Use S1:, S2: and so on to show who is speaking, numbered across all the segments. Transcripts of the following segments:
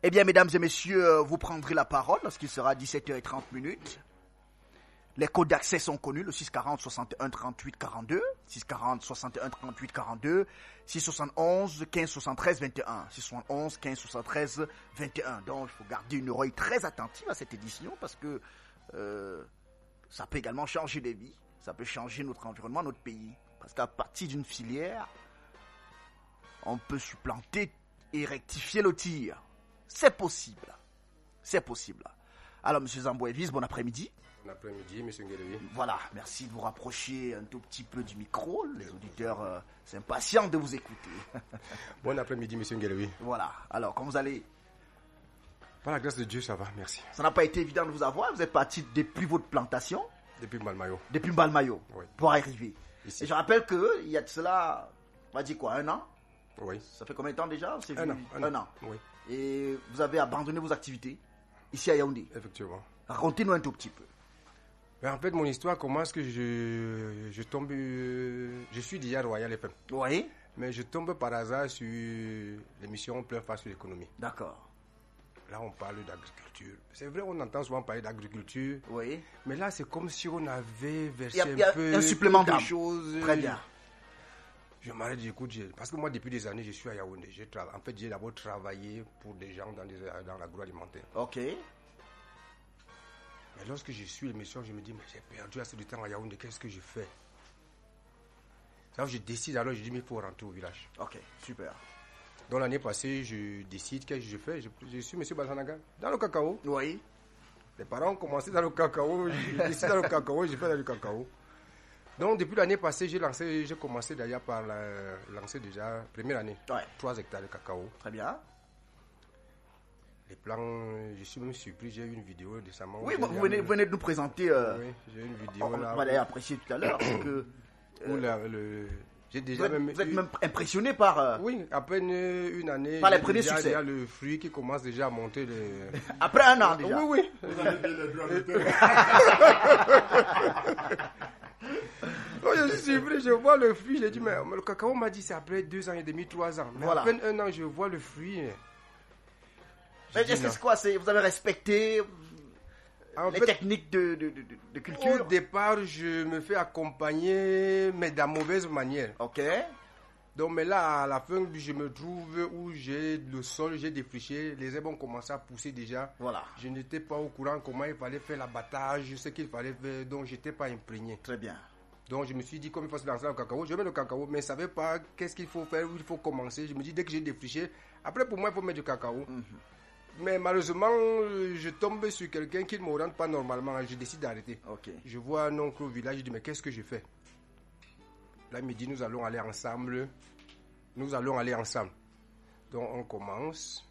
S1: Eh bien, mesdames et messieurs, vous prendrez la parole lorsqu'il sera 17h30. Les codes d'accès sont connus, le 640 61 38 42, 640 61 38 42, 671 15 73 21, 671 15 73 21. Donc, il faut garder une oreille très attentive à cette édition parce que ça peut également changer des vies, ça peut changer notre environnement, notre pays. Parce qu'à partir d'une filière, on peut supplanter et rectifier le tir. C'est possible. C'est possible. Alors, M. Zambouévis, bon après-midi.
S2: Bon après-midi, M. Nguelewi.
S1: Voilà, merci de vous rapprocher un tout petit peu du micro. Les auditeurs sont impatients de vous écouter.
S2: Bon après-midi, M. Nguelewi.
S1: Voilà, alors, comment vous allez?
S2: Par la grâce de Dieu, ça va, merci.
S1: Ça n'a pas été évident de vous avoir. Vous êtes parti depuis votre plantation.
S2: Depuis Mbalmayo.
S1: Depuis Mbalmayo,
S2: oui.
S1: Pour arriver.
S2: Ici.
S1: Et je rappelle qu'il y a de cela, on va dire quoi, 1 an?
S2: Oui.
S1: Ça fait combien de temps déjà?
S2: Un an. Oui.
S1: Et vous avez abandonné vos activités ici à Yaoundé.
S2: Effectivement.
S1: Racontez-nous un tout petit peu.
S2: Mais en fait, mon histoire commence que je tombe... je suis déjà Royal FM.
S1: Oui.
S2: Mais je tombe par hasard sur l'émission Plein Face sur l'économie.
S1: D'accord.
S2: Là, on parle d'agriculture. C'est vrai, on entend souvent parler d'agriculture.
S1: Oui.
S2: Mais là, c'est comme si on avait versé
S1: Il y a
S2: un peu...
S1: un supplément
S2: de
S1: d'âme.
S2: choses.
S1: Très bien.
S2: Je m'arrête, j'écoute. Parce que moi, depuis des années, je suis à Yaoundé. En fait, j'ai d'abord travaillé pour des gens dans l'agroalimentaire.
S1: Ok.
S2: Mais lorsque je suis l'émission, je me dis, mais j'ai perdu assez de temps à Yaoundé, qu'est-ce que je fais? Alors je décide, alors je dis, mais il faut rentrer au village.
S1: Ok, super.
S2: Donc l'année passée, je décide, qu'est-ce que je fais? Je suis M. Balsanaga, dans le cacao.
S1: Oui.
S2: Les parents ont commencé dans le cacao, je décide dans le cacao, je fais dans le cacao. Donc depuis l'année passée, j'ai commencé d'ailleurs par lancer déjà, première année, 3 hectares de cacao.
S1: Très bien.
S2: Les plans, je suis même surpris, j'ai eu une vidéo récemment.
S1: Oui, vous venez de nous présenter.
S2: Oui, j'ai une vidéo là.
S1: On va d'ailleurs apprécier tout à l'heure. Que,
S2: j'ai déjà
S1: vous êtes même impressionné par.
S2: Oui, après une année.
S1: Par les premiers succès.
S2: Il y a le fruit qui commence déjà à monter.
S1: Après 1 an déjà.
S2: Oui. Donc, je suis surpris, je vois le fruit, j'ai dit, mais le cacao m'a dit c'est après 2 ans et demi, 3 ans. Mais
S1: voilà.
S2: à peine 1 an, je vois le fruit.
S1: Est-ce que c'est quoi? Vous avez respecté les techniques de culture?
S2: Au départ, je me fais accompagner, mais de la mauvaise manière.
S1: Ok.
S2: Donc, mais là, à la fin, je me trouve où j'ai le sol, j'ai défriché, les herbes ont commencé à pousser déjà.
S1: Voilà.
S2: Je n'étais pas au courant comment il fallait faire l'abattage, ce qu'il fallait faire, donc je n'étais pas imprégné.
S1: Très bien.
S2: Donc, je me suis dit, comme il faut se lancer dans le cacao, je mets le cacao, mais je ne savais pas qu'est-ce qu'il faut faire, où il faut commencer. Je me dis, dès que j'ai défriché, après, pour moi, il faut mettre du cacao. Mais malheureusement, je tombe sur quelqu'un qui ne m'oriente pas normalement. Je décide d'arrêter.
S1: Okay.
S2: Je vois un oncle au village, je dis, mais qu'est-ce que je fais? Là, il me dit, nous allons aller ensemble. Nous allons aller ensemble. Donc, on commence.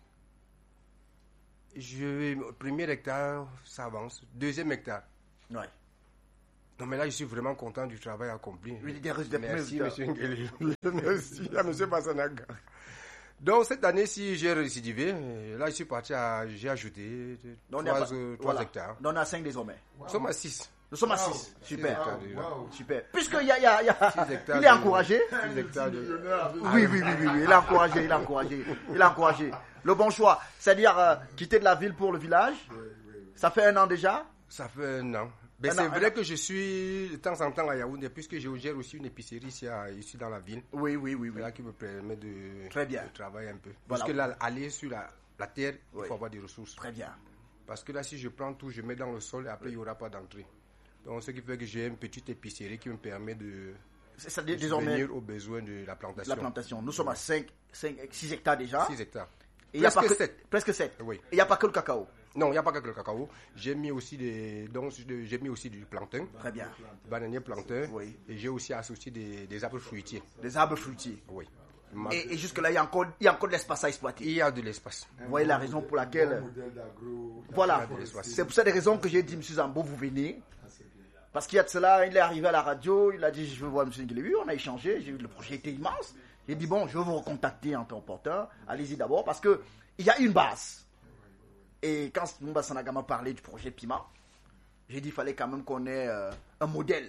S2: Premier hectare, ça avance. Deuxième hectare.
S1: Ouais.
S2: Non, mais là, je suis vraiment content du travail accompli.
S1: Oui,
S2: merci, M. Nguelewi. Merci à M. Basanaga. Donc, cette année-ci, j'ai récidivé. Là, je suis parti j'ai ajouté 3 hectares.
S1: Donc, on a 5 désormais.
S2: Nous sommes à 6.
S1: Nous sommes à 6. Super. Super. Puisqu'il
S2: hectares
S1: il est encouragé.
S2: 6 hectares
S1: Oui. Il est encouragé. Le bon choix. C'est-à-dire quitter de la ville pour le village. Ça fait 1 an déjà.
S2: Ça fait 1 an. Mais c'est vrai que je suis de temps en temps à Yaoundé, puisque je gère aussi une épicerie ici dans la ville.
S1: Oui.
S2: Là qui me permet de travailler un peu.
S1: Voilà.
S2: Parce que là, aller sur la terre, il faut avoir des ressources.
S1: Très bien.
S2: Parce que là, si je prends tout, je mets dans le sol et après, il n'y aura pas d'entrée. Donc, ce qui fait que j'ai une petite épicerie qui me permet de subvenir aux besoins de la plantation.
S1: Nous sommes à 6 hectares déjà.
S2: 6 hectares.
S1: Presque 7.
S2: Oui.
S1: Et il n'y a pas que le cacao.
S2: Non, il n'y a pas que le cacao. J'ai mis aussi du plantain.
S1: Très bien.
S2: Bananier plantain.
S1: Oui.
S2: Et j'ai aussi associé des arbres fruitiers.
S1: Des arbres fruitiers.
S2: Oui.
S1: Et jusque-là, il y a encore de l'espace à exploiter.
S2: Il y a de l'espace.
S1: Vous voyez la raison pour laquelle... Voilà. C'est pour cette raison que j'ai dit, M. Zambo, vous venez. Parce qu'il y a de cela, il est arrivé à la radio, il a dit, je veux voir M. Nguelewi, on a échangé, j'ai vu le projet était immense. J'ai dit, bon, je vais vous recontacter en tant que porteur. Allez-y d'abord, parce qu'il y a une base. Et quand Mouba Sanaga m'a parlé du projet Pima, j'ai dit qu'il fallait quand même qu'on ait un modèle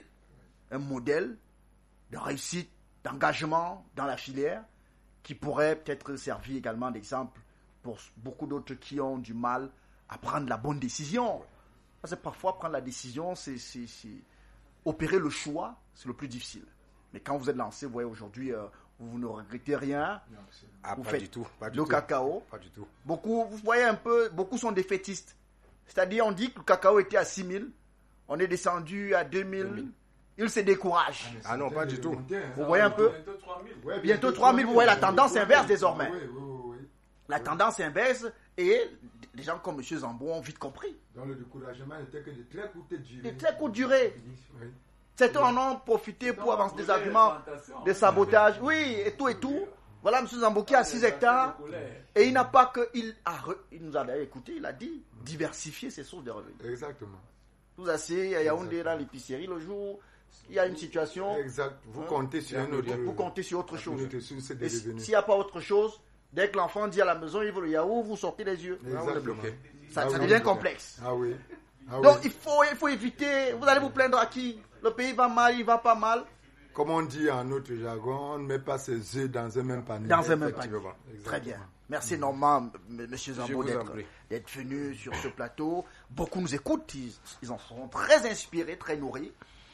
S1: de réussite, d'engagement dans la filière qui pourrait peut-être servir également d'exemple pour beaucoup d'autres qui ont du mal à prendre la bonne décision. Parce que parfois, prendre la décision, c'est opérer le choix, c'est le plus difficile. Mais quand vous êtes lancé, vous voyez aujourd'hui, vous ne regrettez rien. Vous
S2: pas
S1: faites
S2: du tout. Pas du
S1: le
S2: tout.
S1: cacao.
S2: Pas du tout.
S1: Beaucoup, vous voyez un peu, beaucoup sont défaitistes. C'est-à-dire, on dit que le cacao était à 6 000, on est descendu à 2 000, ils se découragent.
S2: Ah non, pas du tout.
S1: Vous voyez un peu?
S3: Bientôt 3 000.
S1: Bientôt 3 000, vous voyez la tendance inverse désormais.
S4: Oui.
S1: La tendance inverse, et des gens comme M. Zambon ont vite compris.
S4: Donc le découragement n'était que de très courte durée.
S1: De très courte durée.
S4: Oui.
S1: Certains en ont profité pour avancer des arguments de sabotage. Oui, et tout. Voilà M. Zambo qui a 6 hectares. Et il n'a pas que... Il nous a d'ailleurs écouté, il a dit diversifier ses sources de revenus.
S4: Exactement.
S1: Vous asseyez à Yaoundé dans l'épicerie le jour, il y a une situation...
S4: Exact. Vous comptez sur un autre...
S1: Vous comptez sur autre chose.
S4: C'est
S1: Et
S4: des
S1: s'il
S4: revenus.
S1: n'y a pas autre chose, dès que l'enfant dit à la maison, il veut le yaourt, vous sortez les yeux.
S4: Exactement.
S1: Ça
S4: oui,
S1: devient
S4: oui.
S1: complexe.
S4: Ah oui. Ah
S1: Donc
S4: oui.
S1: il faut éviter... Vous allez vous plaindre à qui? Le pays va mal, il va pas mal.
S4: Comme on dit en notre jargon, on ne met pas ses œufs dans un même panier.
S1: Dans un même panier.
S4: Effectivement.
S1: Très bien. Merci Normand, Monsieur Zambo,
S2: vous en prie.
S1: d'être venu sur ce plateau. Beaucoup nous écoutent, ils en sont très inspirés, très nourris.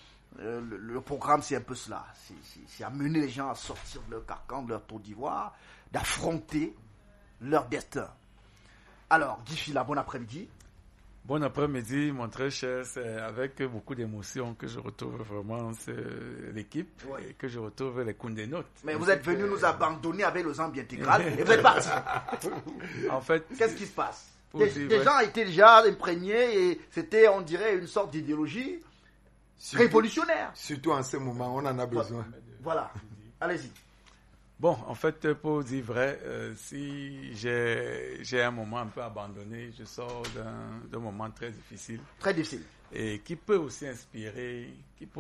S1: Le programme, c'est un peu cela. C'est amener les gens à sortir de leur carcan, de leur tour d'ivoire, d'affronter leur destin. Alors, Guy Fila, bon après-midi.
S3: Bon après-midi, mon très cher. C'est avec beaucoup d'émotion que je retrouve vraiment l'équipe et que je retrouve les Koundénotes.
S1: Mais vous êtes venu nous abandonner avec le Zambie intégral et vous êtes parti.
S3: En fait,
S1: Qu'est-ce qui se passe?
S3: Pour
S1: Des
S3: dire,
S1: gens étaient déjà imprégnés et c'était, on dirait, une sorte d'idéologie révolutionnaire.
S4: Surtout en ce moment, on en a besoin.
S1: Voilà. Allez-y.
S3: bon, en fait, pour dire vrai, si j'ai un moment un peu abandonné, je sors d'un moment très difficile
S1: Très difficile.
S3: et qui peut aussi inspirer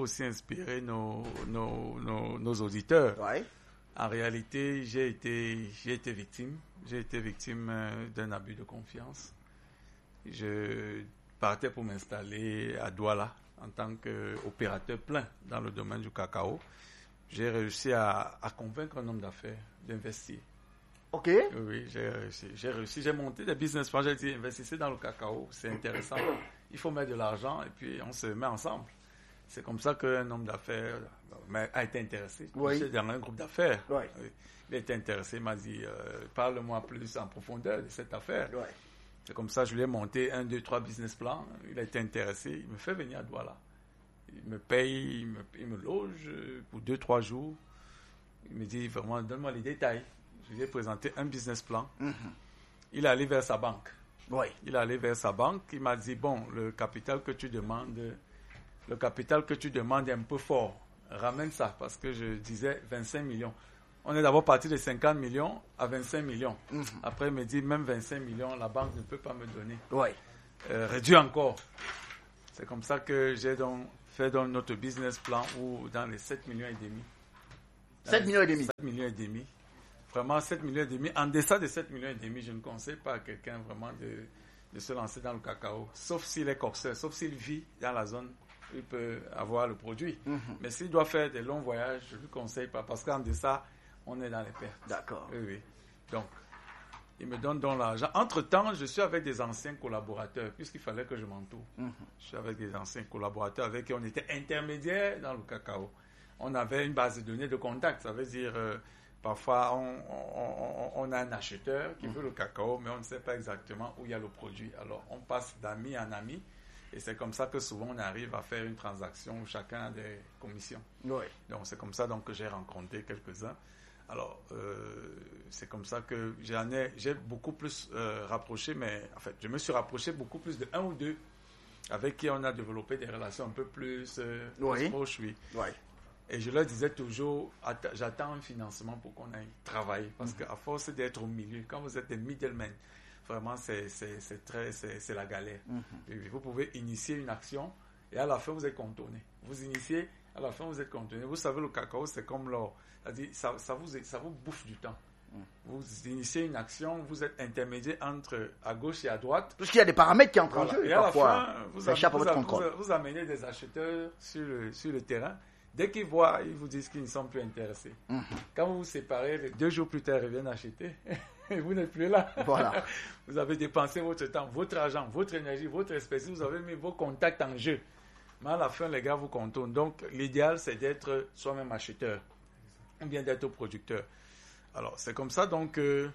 S3: nos auditeurs.
S1: Ouais.
S3: En réalité, j'ai été victime d'un abus de confiance. Je partais pour m'installer à Douala en tant qu'opérateur plein dans le domaine du cacao. J'ai réussi à convaincre un homme d'affaires d'investir.
S1: Ok.
S3: Oui, j'ai réussi. J'ai monté des business plans. J'ai dit, investissez dans le cacao, c'est intéressant. Il faut mettre de l'argent et puis on se met ensemble. C'est comme ça qu'un homme d'affaires a été intéressé.
S1: Oui.
S3: J'étais dans un groupe d'affaires.
S1: Oui.
S3: Oui. Il a été intéressé, il m'a dit, parle-moi plus en profondeur de cette affaire.
S1: Ouais.
S3: C'est comme ça que je lui ai monté 1, 2, 3 business plans. Il a été intéressé, il me fait venir à Douala. Il me paye, il me loge pour 2, 3 jours. Il me dit vraiment, donne-moi les détails. Je lui ai présenté un business plan. Il est allé vers sa banque.
S1: Oui.
S3: Il est allé vers sa banque. Il m'a dit, bon, le capital que tu demandes est un peu fort. Ramène ça, parce que je disais 25 millions. On est d'abord parti de 50 millions à 25 millions. Après, il me dit, même 25 millions, la banque ne peut pas me donner.
S1: Oui.
S3: Réduit encore. C'est comme ça que j'ai donc fait dans notre business plan où dans les 7 millions et demi.
S1: 7 millions et demi.
S3: 7 millions et demi. Vraiment 7 millions et demi. En deçà de 7 millions et demi, je ne conseille pas à quelqu'un vraiment de se lancer dans le cacao. Sauf s'il est coxeur, sauf s'il vit dans la zone où il peut avoir le produit. Mais s'il doit faire des longs voyages, je ne lui conseille pas parce qu'en deçà, on est dans les pertes.
S1: D'accord.
S3: Oui, oui. Donc, il me donne donc l'argent. Entre-temps, je suis avec des anciens collaborateurs, puisqu'il fallait que je m'entoure. Je suis avec des anciens collaborateurs avec qui on était intermédiaires dans le cacao. On avait une base de données de contact. Ça veut dire, parfois, on a un acheteur qui veut le cacao, mais on ne sait pas exactement où il y a le produit. Alors, on passe d'ami en ami. Et c'est comme ça que souvent, on arrive à faire une transaction où chacun a des commissions.
S1: Oui.
S3: Donc, c'est comme ça donc, que j'ai rencontré quelques-uns. Alors, c'est comme ça que j'ai beaucoup plus rapproché, mais en fait, je me suis rapproché beaucoup plus de un ou deux avec qui on a développé des relations un peu plus proches, oui.
S1: Oui.
S3: Et je leur disais toujours, j'attends un financement pour qu'on aille travailler, parce qu'à force d'être au milieu, quand vous êtes des middlemen, vraiment, c'est la galère. Vous pouvez initier une action et à la fin, vous êtes contourné. Vous initiez, à la fin, vous êtes contourné. Vous savez, le cacao, c'est comme l'or. C'est-à-dire, ça vous bouffe du temps. Vous initiez une action, vous êtes intermédiaire entre à gauche et à droite.
S1: Parce qu'il y a des paramètres qui entrent en jeu.
S3: Et à la
S1: Parfois,
S3: fin,
S1: ça échappe à votre contrôle.
S3: vous amenez des acheteurs sur le terrain. Dès qu'ils voient, ils vous disent qu'ils ne sont plus intéressés. Quand vous vous séparez, 2 jours plus tard, ils viennent acheter. Et vous n'êtes plus là.
S1: Voilà.
S3: Vous avez dépensé votre temps, votre argent, votre énergie, votre expertise, vous avez mis vos contacts en jeu. Mais à la fin, les gars vous contournent. Donc, l'idéal, c'est d'être soi-même acheteur ou bien d'être producteur. Alors, c'est comme ça, donc,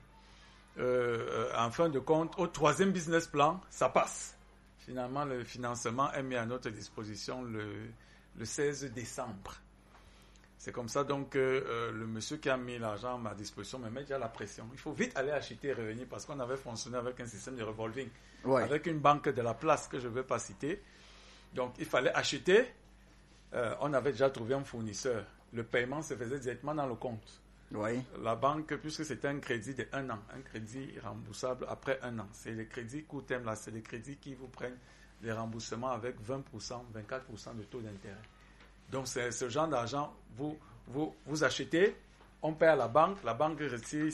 S3: en fin de compte, au 3e business plan, ça passe. Finalement, le financement est mis à notre disposition le 16 décembre. C'est comme ça, donc, le monsieur qui a mis l'argent à ma disposition me met déjà la pression. Il faut vite aller acheter et revenir parce qu'on avait fonctionné avec un système de revolving, avec une banque de la place que je ne vais pas citer. Donc, il fallait acheter. On avait déjà trouvé un fournisseur. Le paiement se faisait directement dans le compte.
S1: Oui.
S3: La banque, puisque c'était un crédit de 1 an, un crédit remboursable après 1 an. C'est les crédits court terme, là, c'est les crédits qui vous prennent les remboursements avec 20%, 24% de taux d'intérêt. Donc, c'est ce genre d'argent, vous achetez, on paie à la banque retire